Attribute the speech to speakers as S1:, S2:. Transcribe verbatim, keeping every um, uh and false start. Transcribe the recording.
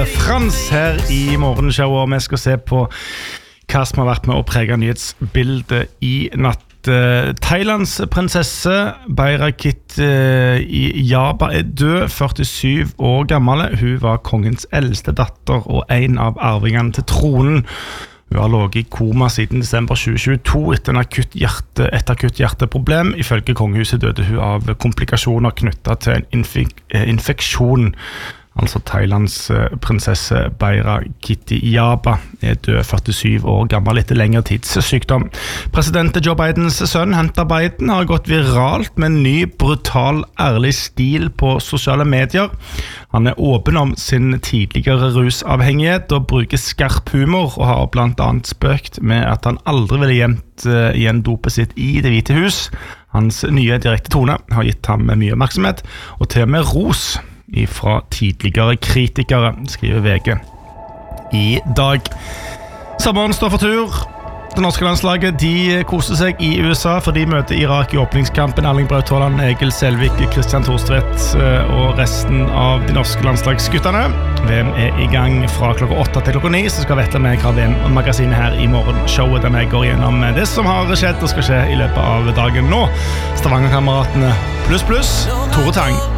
S1: Frans her i morgenshow, og vi skal se på hva som har vært med å prege nyhetsbildet i natt. Thailands prinsesse Bayrakit Iyaba er død, førtisju år gammel. Hun var kongens eldste datter og en av arvingene til tronen. Hun har ligget i koma siden desember tjue tjueto etter en akutt hjerte, et akutt hjerteproblem. Ifølge kongehuset døde hun av komplikasjoner knyttet til en infek- infeksjon. Altså Thailands prinsesse Bayrakit Iyaba er død, førtisju år gammel etter lengre tids sykdom. President Joe Bidens sønn Hunter Biden har gått viralt med en ny, brutal, ærlig stil på sosiale medier. Han er åpen om sin tidligere rusavhengighet og bruker skarp humor, og har blant annet spøkt med at han aldri ville gjemt uh, igjen dopet sitt i Det hvite hus. Hans nye direkte tone har gitt ham mye oppmerksomhet, og til og med ros fra tidligere kritikere, skriver V G i dag. Sommeren står for tur. Det norske landslaget de koser seg i U S A, for de møter Irak i åpningskampen. Erling Braut Haaland, Egil Selvik, Christian Thorstvedt og resten av de norske landslagsguttene. V M er i gang fra klokka åtte til klokka ni, så skal vi vite med hva V M-magasinet her i morgen showet der vi går gjennom det som har skjedd og skal skje i løpet av dagen nå. Stavanger-kameratene pluss pluss, Tore Tang.